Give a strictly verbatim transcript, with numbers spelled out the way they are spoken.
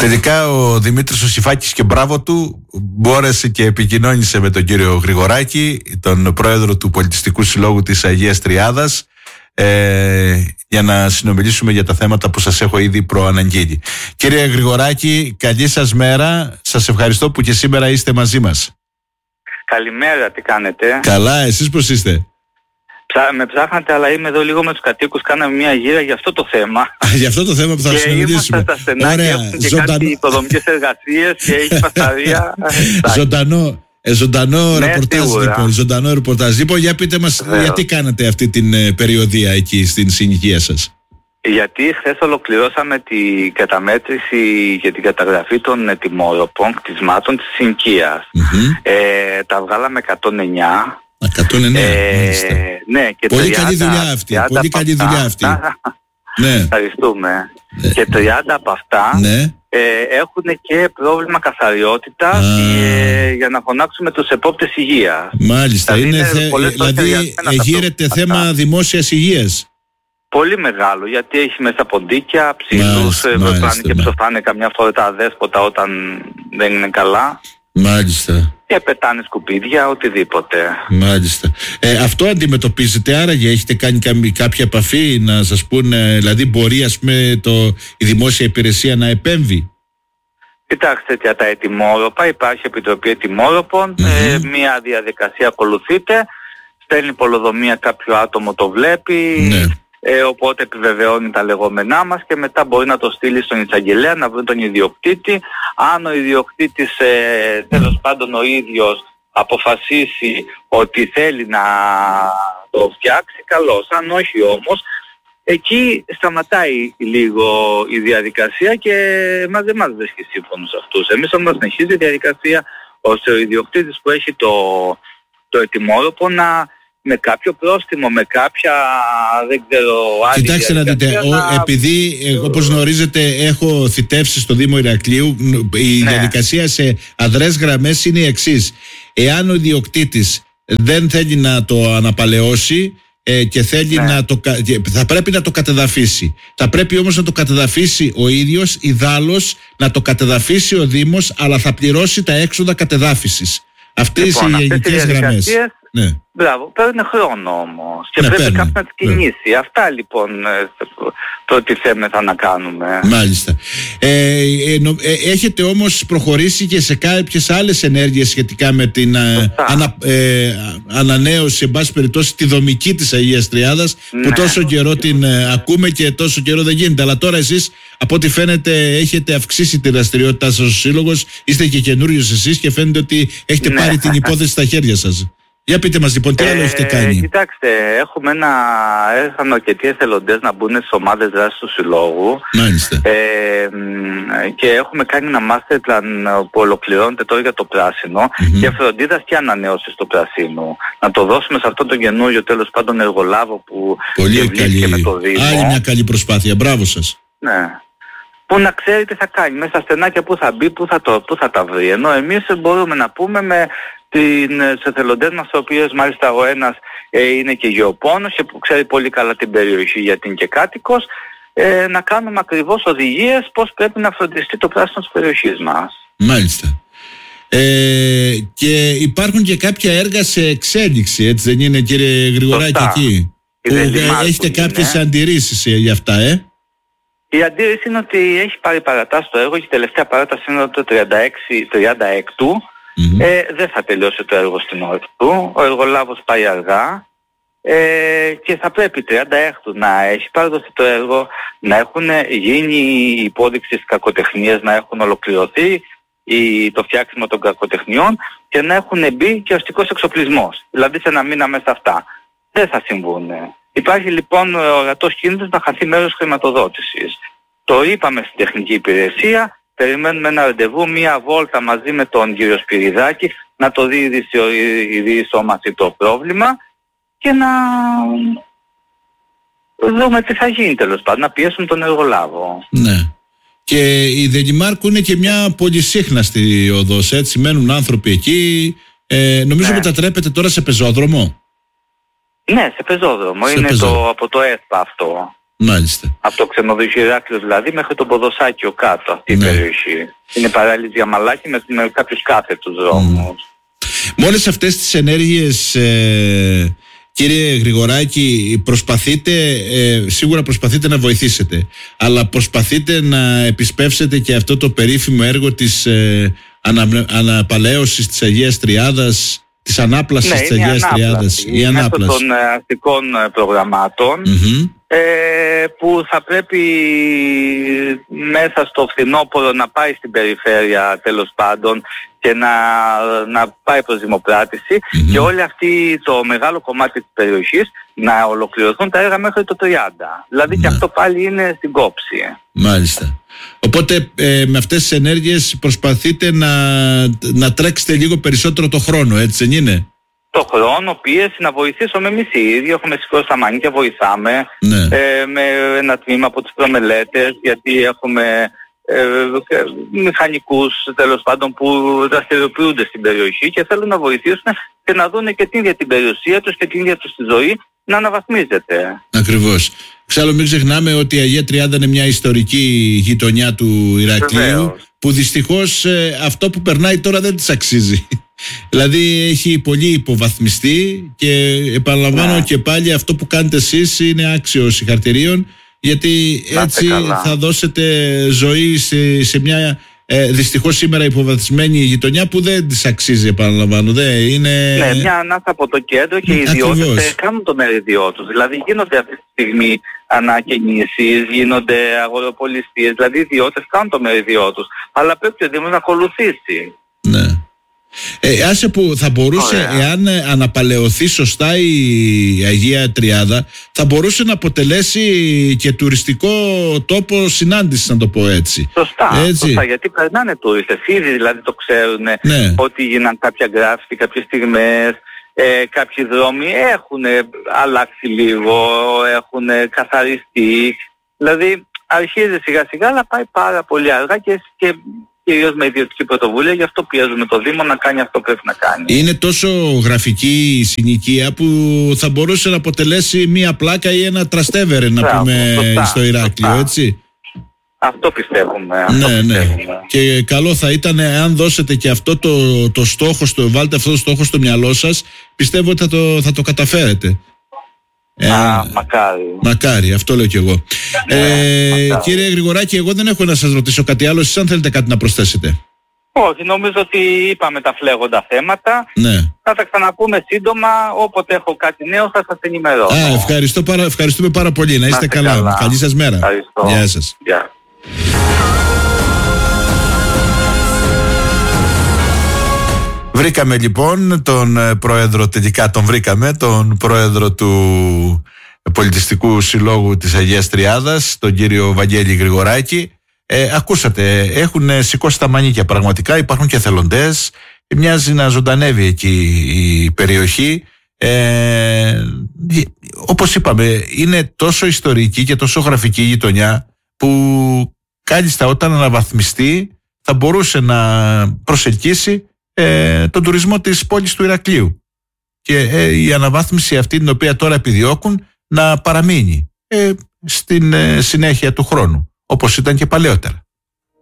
Τελικά ο Δημήτρης ο Σιφάκης, και μπράβο του, μπόρεσε και επικοινώνησε με τον κύριο Γρηγοράκη, τον πρόεδρο του Πολιτιστικού Συλλόγου της Αγίας Τριάδας, ε, για να συνομιλήσουμε για τα θέματα που σας έχω ήδη προαναγγείλει. Κύριε Γρηγοράκη, καλή σας μέρα. Σας ευχαριστώ που και σήμερα είστε μαζί μας. Καλημέρα, τι κάνετε? Καλά, εσείς πώς είστε? Ψά, με ψάχνατε, αλλά είμαι εδώ λίγο με τους κατοίκους. Κάναμε μια γύρα για αυτό το θέμα. Για αυτό το θέμα που θα συνομιλήσουμε. Και στα στενά. Ωραία, και έχουν και ζωντανό... κάτι υποδομικές εργασίες και έχει φασαρία. Ζωντανό, ε, ζωντανό ναι, ρεπορτάζ λοιπόν. Ζωντανό ρεπορτάζ. Λοιπόν, για πείτε μας, Βεβαίως. γιατί κάνατε αυτή την ε, περιοδία εκεί στην συνοικία σας? Γιατί χθες ολοκληρώσαμε την καταμέτρηση και την καταγραφή των τιμόρροπων κτισμάτων της συνοικίας. Mm-hmm. Ε, τα βγάλαμε εκατόν εννιά. εκατόν εννιά, ε, ναι, και πολύ τριάντα, καλή δουλειά αυτή. Πολύ καλή δουλειά αυτή. Ναι. Ευχαριστούμε. Ναι. Και τριάντα από αυτά ναι. ε, έχουν και πρόβλημα καθαριότητας ε, για να φωνάξουμε τους επόπτες υγείας. Μάλιστα. Δηλαδή, είναι θε, δηλαδή γύρεται θέμα αυτά. Δημόσιας υγείας. Πολύ μεγάλο, γιατί έχει μέσα ποντίκια, ψήλους, βρεφάνε και ψοφάνε καμιά φορά τα αδέσποτα όταν δεν είναι καλά. Μάλιστα. Και πετάνε σκουπίδια, οτιδήποτε. Μάλιστα. Ε, αυτό αντιμετωπίζετε άραγε? Έχετε κάνει κάποια επαφή να σας πούνε, δηλαδή μπορεί ας πούμε το, η δημόσια υπηρεσία να επέμβει? Κοιτάξτε, για τα ετοιμόρροπα υπάρχει Επιτροπή Ετοιμόρροπων, mm-hmm. ε, μια διαδικασία ακολουθείται, στέλνει πολεοδομία κάποιο άτομο, το βλέπει, ναι. ε, οπότε επιβεβαιώνει τα λεγόμενά μας και μετά μπορεί να το στείλει στον εισαγγελέα να βρει τον ιδιοκτήτη. Αν ο ιδιοκτήτης ε, τέλος πάντων ο ίδιος αποφασίσει ότι θέλει να το φτιάξει, καλώς. Αν όχι όμως, εκεί σταματάει λίγο η διαδικασία και μας δεν μας βρίσκει σύμφωνος αυτούς. Εμείς όμως συνεχίζει η διαδικασία ώστε ο ιδιοκτήτης που έχει το, το ετοιμόρροπο να με κάποιο πρόστιμο, με κάποια δεν ξέρω άλλη. Κοιτάξτε να δείτε, να... επειδή ε, όπως γνωρίζετε έχω θητεύσει στο Δήμο Ηρακλείου, η ναι. διαδικασία σε αδρές γραμμές είναι η εξής. Εάν ο ιδιοκτήτης δεν θέλει να το αναπαλαιώσει ε, και θέλει ναι. να το, θα πρέπει να το κατεδαφίσει. Θα πρέπει όμως να το κατεδαφίσει ο ίδιος, ιδάλλως να το κατεδαφίσει ο Δήμος, αλλά θα πληρώσει τα έξοδα κατεδάφισης. Αυτές λοιπόν, οι γενικές γραμμές. Ναι. Μπράβο, παίρνει χρόνο όμως και ναι, πρέπει κάποιος να τις κινήσει. Ναι. Αυτά λοιπόν προτιθέμεθα να κάνουμε. Μάλιστα. Ε, ε, νο, ε, έχετε όμως προχωρήσει και σε κάποιες άλλες ενέργειες σχετικά με την ε, ανα, ε, ανανέωση, εν πάση περιπτώσει, τη δομική της Αγίας Τριάδας, ναι. που τόσο καιρό την ε, ακούμε και τόσο καιρό δεν γίνεται. Αλλά τώρα εσείς, από ό,τι φαίνεται, έχετε αυξήσει τη δραστηριότητά σας ως σύλλογος, είστε και καινούριος εσείς και φαίνεται ότι έχετε ναι. πάρει την υπόθεση στα χέρια σας. Για πείτε μας λοιπόν, τι άλλο ε, έχετε κάνει? Κοιτάξτε, έχουμε ένα, έρθαν αρκετοί εθελοντές να μπουν στις ομάδες δράσης του Συλλόγου. Μάλιστα. Ε, και έχουμε κάνει ένα master plan που ολοκληρώνεται τώρα για το πράσινο mm-hmm. και φροντίδας και ανανέωσης του πρασίνου. Να το δώσουμε σε αυτόν τον καινούριο τέλος πάντων εργολάβο που πολύ καλή, με το Δήμο. Άλλη μια καλή προσπάθεια, μπράβο σας. Ναι. Που να ξέρει τι θα κάνει, μέσα στα στενάκια που θα μπει, που θα, το, που θα τα βρει. Ενώ εμείς μπορούμε να πούμε με τις εθελοντές μας, ο οποίος μάλιστα ο ένας ε, είναι και γεωπόνος και που ξέρει πολύ καλά την περιοχή γιατί είναι και κάτοικος, ε, να κάνουμε ακριβώς οδηγίες πώς πρέπει να φροντιστεί το πράσινο της περιοχής μας. Μάλιστα. Ε, και υπάρχουν και κάποια έργα σε εξέλιξη, έτσι δεν είναι κύριε Γρηγοράκη? Εκεί που έχετε κάποιες αντιρρήσεις για αυτά, ε? Η αντίρρηση είναι ότι έχει πάρει παρατάσει το έργο και η τελευταία παράταση είναι το τριάντα έξι τριάντα έξι του. Mm-hmm. Ε, δεν θα τελειώσει το έργο στην ώρα του. Ο εργολάβος πάει αργά ε, και θα πρέπει τριάντα έξι του να έχει παραδοθεί το έργο, να έχουν γίνει οι υπόδειξεις κακοτεχνίες, να έχουν ολοκληρωθεί η, το φτιάξιμο των κακοτεχνιών και να έχουν μπει και αστικός εξοπλισμός. Δηλαδή σε ένα μήνα μέσα αυτά. Δεν θα συμβούν. Υπάρχει λοιπόν ορατός κίνδυνος να χαθεί μέρος χρηματοδότησης. Το είπαμε στην τεχνική υπηρεσία, περιμένουμε ένα ραντεβού, μία βόλτα μαζί με τον κύριο Σπυριδάκη, να το δει η διεισόμαση το πρόβλημα και να δούμε τι θα γίνει τέλος πάντων, να πιέσουμε τον εργολάβο. Ναι. Και η Δελημάρκου είναι και μια πολυσύχναστη οδός, έτσι, μένουν άνθρωποι εκεί. Ε, νομίζω ναι. μετατρέπεται τώρα σε πεζόδρομο. Ναι, σε πεζόδρομο. Σε είναι πεζόδρομο. Το, από το ΕΣΠΑ αυτό. Μάλιστα. Από το ξενοδοχείο Ηράκλειος δηλαδή μέχρι το Ποδοσάκιο κάτω, αυτή ναι. η περιοχή. Είναι παράλληλη Διαμαλάκη με, με κάποιους κάθετους δρόμους. Mm. Με όλες αυτές τις ενέργειες, ε, κύριε Γρηγοράκη, προσπαθείτε, ε, σίγουρα προσπαθείτε να βοηθήσετε, αλλά προσπαθείτε να επισπεύσετε και αυτό το περίφημο έργο της ε, ανα, αναπαλαίωσης της Αγίας Τριάδας, της ανάπλασης ναι, της Αγίας Τριάδας. Η ανάπλαση των αστικών προγραμμάτων, mm-hmm. ε, που θα πρέπει μέσα στο φθινόπωρο να πάει στην περιφέρεια τέλος πάντων και να, να πάει προς δημοπράτηση mm-hmm. και όλη αυτή το μεγάλο κομμάτι της περιοχής να ολοκληρωθούν τα έργα μέχρι το τριάντα. Δηλαδή mm-hmm. και αυτό πάλι είναι στην κόψη. Μάλιστα. Οπότε ε, με αυτές τις ενέργειες προσπαθείτε να, να τρέξετε λίγο περισσότερο το χρόνο, έτσι δεν είναι? Το χρόνο, πίεση, να βοηθήσουμε εμείς οι ίδιοι. Έχουμε σηκώσει τα μανίκια, βοηθάμε ναι. ε, με ένα τμήμα από τις προμελέτες, γιατί έχουμε ε, μηχανικούς τέλος πάντων που δραστηριοποιούνται στην περιοχή και θέλουν να βοηθήσουν και να δουν και την ίδια την περιουσία τους και την ίδια τους τη ζωή να αναβαθμίζεται. Ακριβώς. Εξάλλου μην ξεχνάμε ότι η Αγία Τριάδα είναι μια ιστορική γειτονιά του Ηρακλείου. Βεβαίως. Που δυστυχώς ε, αυτό που περνάει τώρα δεν της αξίζει. Δηλαδή έχει πολύ υποβαθμιστεί και επαναλαμβάνω ναι. και πάλι αυτό που κάνετε εσείς είναι άξιο συγχαρητηρίων, γιατί έτσι θα δώσετε ζωή σε, σε μια ε, δυστυχώς σήμερα υποβαθμισμένη γειτονιά που δεν της αξίζει, επαναλαμβάνω. Δεν είναι... Ναι, μια ανάσα από το κέντρο και οι ιδιώτες κάνουν το μεριδιό τους. Δηλαδή γίνονται αυτή τη στιγμή ανακαινήσεις, γίνονται αγοροπολιστίες, δηλαδή οι ιδιώτες κάνουν το μεριδιό τους. Αλλά πρέπει ο Δήμος να ακολουθήσει. Ναι. Ε, άσε που θα μπορούσε, Ωραία. εάν αναπαλαιωθεί σωστά η Αγία Τριάδα, θα μπορούσε να αποτελέσει και τουριστικό τόπο συνάντησης, να το πω έτσι. Σωστά, έτσι. σωστά, γιατί περνάνε τουρίστες, ήδη δηλαδή το ξέρουν ναι. ότι γίναν κάποια γκράφτη κάποιες στιγμές, ε, κάποιοι δρόμοι έχουν αλλάξει λίγο, έχουν καθαριστεί, δηλαδή αρχίζει σιγά σιγά αλλά πάει πάρα πολύ αργά και, και κυρίως με ιδιωτική πρωτοβουλία, γι' αυτό πιέζουμε το Δήμο να κάνει αυτό που πρέπει να κάνει. Είναι τόσο γραφική η συνοικία που θα μπορούσε να αποτελέσει μία πλάκα ή ένα τραστέβερε, να Μπράβο, πούμε, σωστά, στο Ηράκλειο, σωστά. έτσι. Αυτό πιστεύουμε. Ναι, αυτό ναι. πιστεύουμε. Και καλό θα ήταν αν δώσετε και αυτό το, το στόχο, στο, βάλτε αυτό το στόχο στο μυαλό σας, πιστεύω ότι θα το, θα το καταφέρετε. Ε, Α, μακάρι. Μακάρι, αυτό λέω κι εγώ. Ε, ε, κύριε Γρηγοράκη, εγώ δεν έχω να σας ρωτήσω κάτι άλλο. Εσείς αν θέλετε κάτι να προσθέσετε? Όχι, νομίζω ότι είπαμε τα φλέγοντα θέματα. Ναι. Θα τα ξαναπούμε σύντομα. Όποτε έχω κάτι νέο θα σας ενημερώσω. Α, ευχαριστώ πάρα, ευχαριστούμε πάρα πολύ. Να είστε να καλά. καλά. Καλή σας μέρα. Ευχαριστώ. Γεια σας. Γεια. Βρήκαμε λοιπόν τον πρόεδρο, τελικά τον βρήκαμε, τον πρόεδρο του Πολιτιστικού Συλλόγου της Αγίας Τριάδας, τον κύριο Βαγγέλη Γρηγοράκη. Ε, ακούσατε, έχουν σηκώσει τα μανίκια πραγματικά, υπάρχουν και εθελοντές, μοιάζει να ζωντανεύει εκεί η περιοχή. Ε, όπως είπαμε, είναι τόσο ιστορική και τόσο γραφική γειτονιά που κάλλιστα όταν αναβαθμιστεί θα μπορούσε να προσελκύσει Ε, τον τουρισμό της πόλης του Ηρακλείου και ε, η αναβάθμιση αυτή την οποία τώρα επιδιώκουν να παραμείνει ε, στην ε, συνέχεια του χρόνου όπως ήταν και παλαιότερα.